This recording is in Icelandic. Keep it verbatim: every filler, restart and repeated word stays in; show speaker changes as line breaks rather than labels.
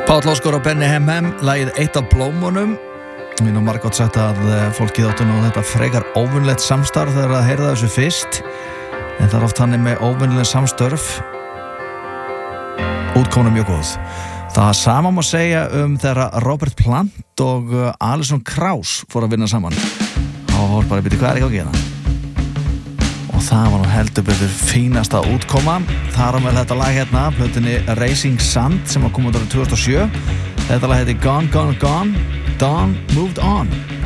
Páll Óskar og Benny M M, lagið Eitt af blómunum. Mér nú margótt sagt að fólki þáttu nú þetta frekar óvinnlegt samstarf þegar að heyrða þessu fyrst. En það er oft hannig með óvinnlega samstörf. Útkomuna mjög góð. Það sama má segja um þegar Robert Plant og Alison Krauss fór að vinna saman. Og fór bara að byrja hvað er ekki að gera. Og það var nú heldur betur fínasta útkoma. Þar á með þetta lag hérna, plötunni Racing Sand sem var komið árið tvö þúsund og sjö. Þetta lag heiti Gone, Gone, Gone, Dawn Moved On.